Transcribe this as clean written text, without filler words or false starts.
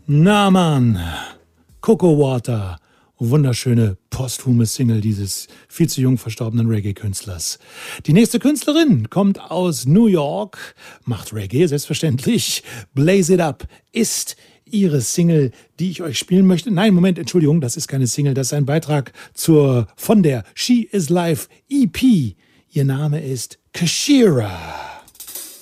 Na Mann, Coco Water, wunderschöne posthume Single dieses viel zu jung verstorbenen Reggae-Künstlers. Die nächste Künstlerin kommt aus New York, macht Reggae selbstverständlich. Blaze It Up ist ihre Single, die ich euch spielen möchte. Nein, Moment, Entschuldigung, das ist keine Single, das ist ein Beitrag von der She Is Life EP. Ihr Name ist Kashira.